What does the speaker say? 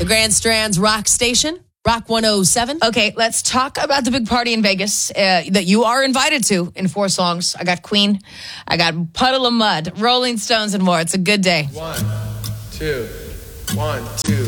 The Grand Strand's Rock Station, Rock 107. Okay, let's talk about the big party in Vegas that you are invited to in 4 songs. I got Queen, I got Puddle of Mud, Rolling Stones, and more. It's a good day. 1, 2, 1, 2.